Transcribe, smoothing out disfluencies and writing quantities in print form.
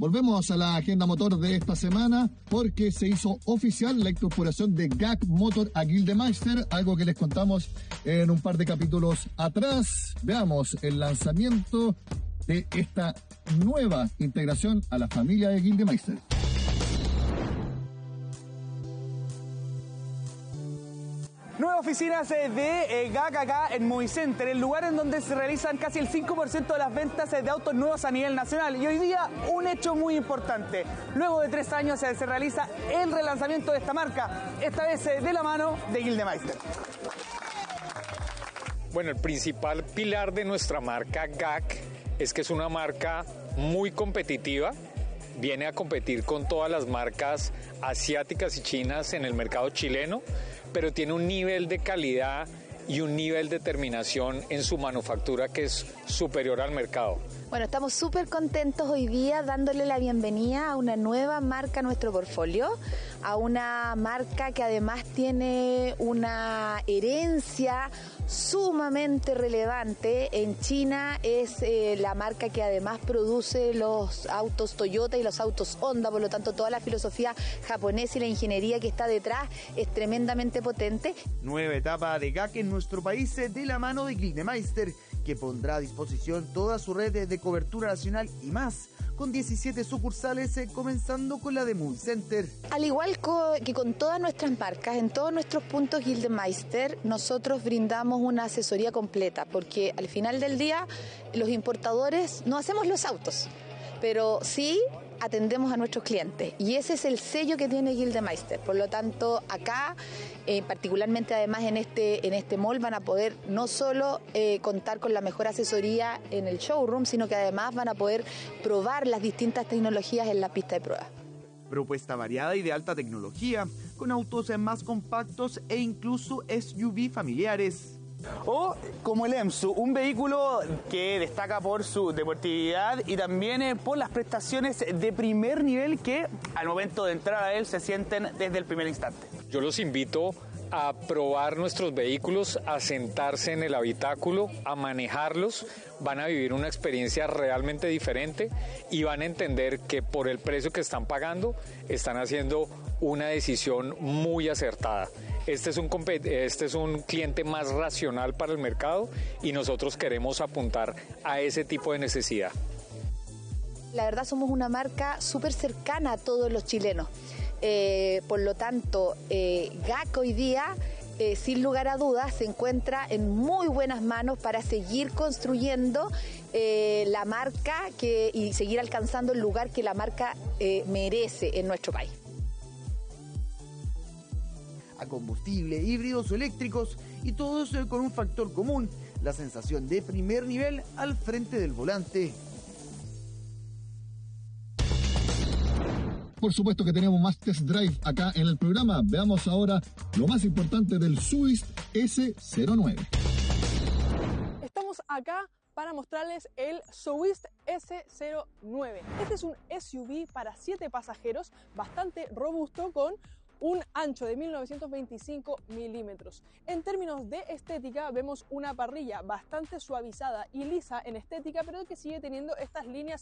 Volvemos a la agenda motor de esta semana porque se hizo oficial la incorporación de GAC Motor a Gildemeister, algo que les contamos en un par de capítulos atrás. Veamos el lanzamiento de esta nueva integración a la familia de Gildemeister. Nuevas oficinas de GAC acá en Movicenter, el lugar en donde se realizan casi el 5% de las ventas de autos nuevos a nivel nacional. Y hoy día un hecho muy importante. Luego de 3 años se realiza el relanzamiento de esta marca, esta vez de la mano de Gildemeister. Bueno, el principal pilar de nuestra marca GAC es que es una marca muy competitiva. Viene a competir con todas las marcas asiáticas y chinas en el mercado chileno, pero tiene un nivel de calidad y un nivel de terminación en su manufactura que es superior al mercado. Bueno, estamos súper contentos hoy día dándole la bienvenida a una nueva marca a nuestro portfolio, a una marca que además tiene una herencia sumamente relevante. En China es la marca que además produce los autos Toyota y los autos Honda, por lo tanto toda la filosofía japonesa y la ingeniería que está detrás es tremendamente potente. Nueva etapa de GAC en nuestro país de la mano de Gildemeister, que pondrá a disposición toda su red de cobertura nacional y más, con 17 sucursales, comenzando con la de Movicenter. Al igual que con todas nuestras marcas, en todos nuestros puntos Gildemeister, nosotros brindamos una asesoría completa, porque al final del día los importadores no hacemos los autos, pero sí atendemos a nuestros clientes, y ese es el sello que tiene Gildemeister. Por lo tanto, acá, particularmente además en este mall, van a poder no solo contar con la mejor asesoría en el showroom, sino que además van a poder probar las distintas tecnologías en la pista de prueba. Propuesta variada y de alta tecnología, con autos más compactos e incluso SUV familiares. O como el EMSU, un vehículo que destaca por su deportividad y también por las prestaciones de primer nivel que al momento de entrar a él se sienten desde el primer instante. Yo los invito a probar nuestros vehículos, a sentarse en el habitáculo, a manejarlos. Van a vivir una experiencia realmente diferente y van a entender que por el precio que están pagando están haciendo una decisión muy acertada. Este es un cliente más racional para el mercado y nosotros queremos apuntar a ese tipo de necesidad. La verdad somos una marca súper cercana a todos los chilenos. Por lo tanto, GAC hoy día, sin lugar a dudas, se encuentra en muy buenas manos para seguir construyendo la marca y seguir alcanzando el lugar que la marca merece en nuestro país. A combustible, híbridos o eléctricos, y todos con un factor común: la sensación de primer nivel al frente del volante. Por supuesto que tenemos más test drive acá en el programa. Veamos ahora lo más importante del Swift S09. Estamos acá para mostrarles el Swift S09. Este es un SUV para 7 pasajeros, bastante robusto, con un ancho de 1925 milímetros. En términos de estética, vemos una parrilla bastante suavizada y lisa en estética, pero que sigue teniendo estas líneas